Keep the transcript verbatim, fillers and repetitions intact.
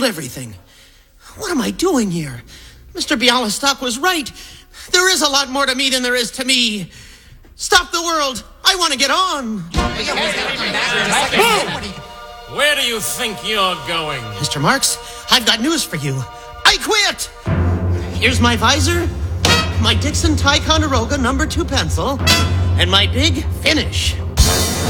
spoiled everything. What am I doing here? Mister Bialystok was right. There is a lot more to me than there is to me. Stop the world. I want to get on. Who? Where do you think you're going? Mister Marks, I've got news for you. I quit. Here's my visor, my Dixon Ticonderoga number two pencil, and my big finish.